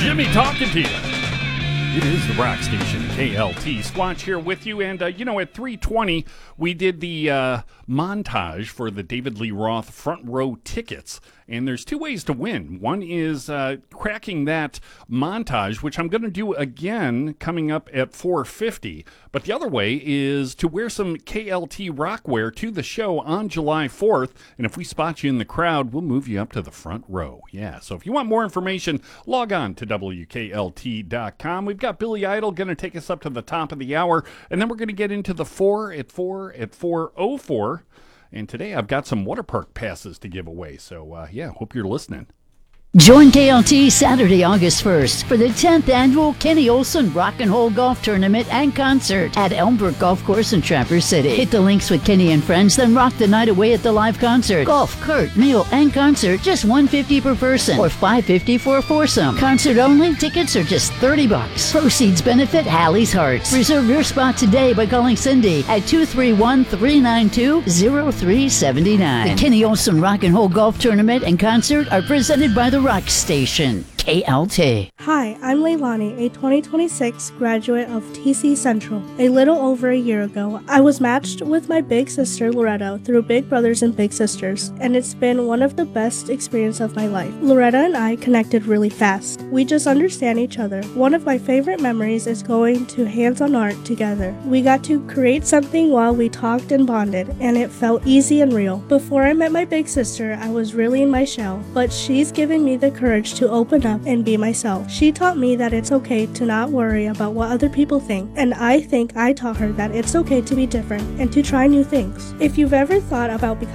Jimmy talking to you. It is the Rock Station, KLT. Squatch here with you. And, at 3:20, we did the montage for the David Lee Roth front row tickets. And there's two ways to win. One is cracking that montage, which I'm going to do again coming up at 4:50. But the other way is to wear some KLT rockwear to the show on July 4th. And if we spot you in the crowd, we'll move you up to the front row. Yeah, so if you want more information, log on to WKLT.com. We've got Billy Idol going to take us up to the top of the hour. And then we're going to get into the 4 at 4:04. And today I've got some water park passes to give away. So, hope you're listening. Join KLT Saturday, August 1st for the 10th annual Kenny Olson Rock and Roll Golf Tournament and Concert at Elmbrook Golf Course in Traverse City. Hit the links with Kenny and friends, then rock the night away at the live concert. Golf, cart, meal, and concert, just $150 per person or $550 for a foursome. Concert only, tickets are just $30. Proceeds benefit Hallie's Hearts. Reserve your spot today by calling Cindy at 231-392-0379. The Kenny Olson Rock and Roll Golf Tournament and Concert are presented by the Rock Station, KLT. Hi, I'm Leilani, a 2026 graduate of TC Central. A little over a year ago, I was matched with my big sister Loretta through Big Brothers and Big Sisters, and it's been one of the best experiences of my life. Loretta and I connected really fast. We just understand each other. One of my favorite memories is going to hands-on art together. We got to create something while we talked and bonded, and it felt easy and real. Before I met my big sister, I was really in my shell, but she's given me the courage to open up and be myself. She taught me that it's okay to not worry about what other people think, and I think I taught her that it's okay to be different and to try new things. If you've ever thought about becoming